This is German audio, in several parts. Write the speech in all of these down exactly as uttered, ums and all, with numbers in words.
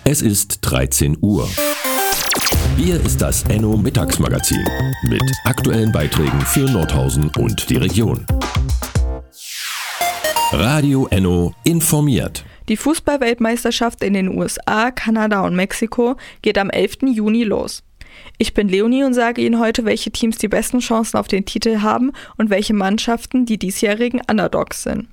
Es ist dreizehn Uhr. Hier ist das Enno Mittagsmagazin mit aktuellen Beiträgen für Nordhausen und die Region. Radio Enno informiert. Die Fußball-Weltmeisterschaft in den U S A, Kanada und Mexiko geht am elften Juni los. Ich bin Leonie und sage Ihnen heute, welche Teams die besten Chancen auf den Titel haben und welche Mannschaften die diesjährigen Underdogs sind.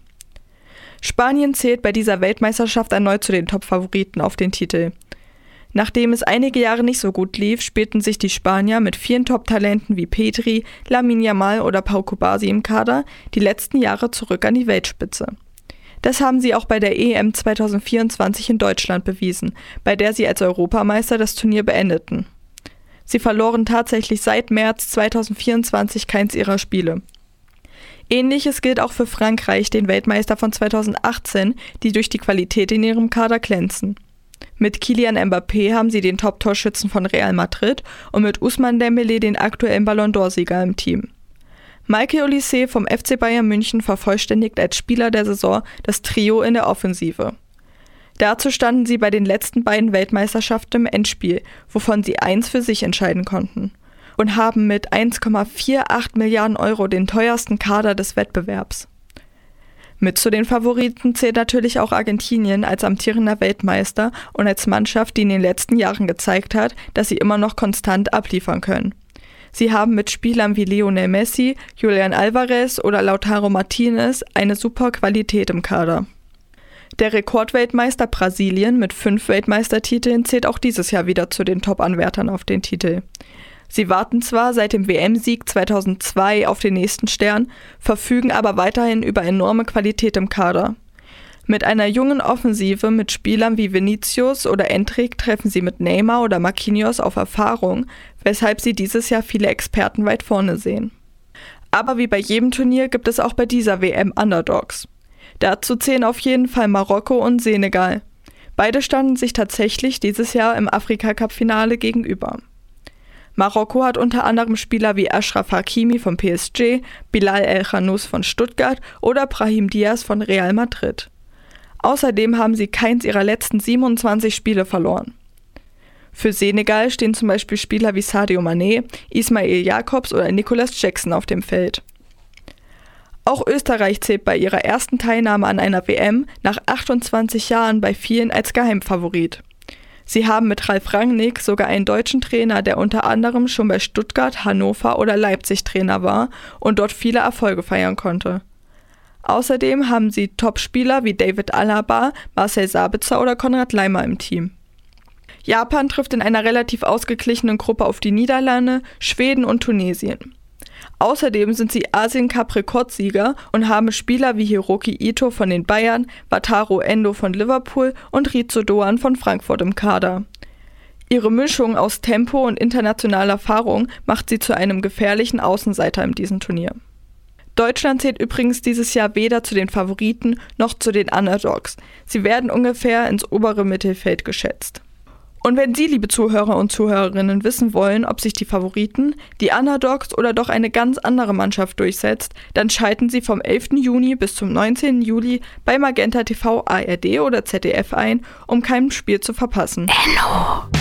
Spanien zählt bei dieser Weltmeisterschaft erneut zu den Top-Favoriten auf den Titel. Nachdem es einige Jahre nicht so gut lief, spielten sich die Spanier mit vielen Top-Talenten wie Pedri, Lamine Yamal oder Pau Cubarsí im Kader die letzten Jahre zurück an die Weltspitze. Das haben sie auch bei der E M zwanzig vierundzwanzig in Deutschland bewiesen, bei der sie als Europameister das Turnier beendeten. Sie verloren tatsächlich seit März zwanzig vierundzwanzig keins ihrer Spiele. Ähnliches gilt auch für Frankreich, den Weltmeister von zweitausendachtzehn, die durch die Qualität in ihrem Kader glänzen. Mit Kylian Mbappé haben sie den Top-Torschützen von Real Madrid und mit Ousmane Dembélé den aktuellen Ballon d'Or-Sieger im Team. Michael Olise vom F C Bayern München vervollständigt als Spieler der Saison das Trio in der Offensive. Dazu standen sie bei den letzten beiden Weltmeisterschaften im Endspiel, wovon sie eins für sich entscheiden konnten, und haben mit eins Komma achtundvierzig Milliarden Euro den teuersten Kader des Wettbewerbs. Mit zu den Favoriten zählt natürlich auch Argentinien als amtierender Weltmeister und als Mannschaft, die in den letzten Jahren gezeigt hat, dass sie immer noch konstant abliefern können. Sie haben mit Spielern wie Lionel Messi, Julian Alvarez oder Lautaro Martinez eine super Qualität im Kader. Der Rekordweltmeister Brasilien mit fünf Weltmeistertiteln zählt auch dieses Jahr wieder zu den Top-Anwärtern auf den Titel. Sie warten zwar seit dem W M-Sieg zweitausendzwei auf den nächsten Stern, verfügen aber weiterhin über enorme Qualität im Kader. Mit einer jungen Offensive mit Spielern wie Vinicius oder Endrick treffen sie mit Neymar oder Marquinhos auf Erfahrung, weshalb sie dieses Jahr viele Experten weit vorne sehen. Aber wie bei jedem Turnier gibt es auch bei dieser W M Underdogs. Dazu zählen auf jeden Fall Marokko und Senegal. Beide standen sich tatsächlich dieses Jahr im Afrika-Cup-Finale gegenüber. Marokko hat unter anderem Spieler wie Achraf Hakimi von P S G, Bilal El-Khanous von Stuttgart oder Brahim Diaz von Real Madrid. Außerdem haben sie keins ihrer letzten siebenundzwanzig Spiele verloren. Für Senegal stehen zum Beispiel Spieler wie Sadio Mané, Ismail Jakobs oder Nicolas Jackson auf dem Feld. Auch Österreich zählt bei ihrer ersten Teilnahme an einer W M nach achtundzwanzig Jahren bei vielen als Geheimfavorit. Sie haben mit Ralf Rangnick sogar einen deutschen Trainer, der unter anderem schon bei Stuttgart, Hannover oder Leipzig Trainer war und dort viele Erfolge feiern konnte. Außerdem haben sie Topspieler wie David Alaba, Marcel Sabitzer oder Konrad Laimer im Team. Japan trifft in einer relativ ausgeglichenen Gruppe auf die Niederlande, Schweden und Tunesien. Außerdem sind sie Asien-Cup-Rekordsieger und haben Spieler wie Hiroki Ito von den Bayern, Wataru Endo von Liverpool und Rizzo Doan von Frankfurt im Kader. Ihre Mischung aus Tempo und internationaler Erfahrung macht sie zu einem gefährlichen Außenseiter in diesem Turnier. Deutschland zählt übrigens dieses Jahr weder zu den Favoriten noch zu den Underdogs. Sie werden ungefähr ins obere Mittelfeld geschätzt. Und wenn Sie, liebe Zuhörer und Zuhörerinnen, wissen wollen, ob sich die Favoriten, die Underdogs oder doch eine ganz andere Mannschaft durchsetzt, dann schalten Sie vom elften Juni bis zum neunzehnten Juli bei Magenta T V, A R D oder Z D F ein, um kein Spiel zu verpassen. Enno.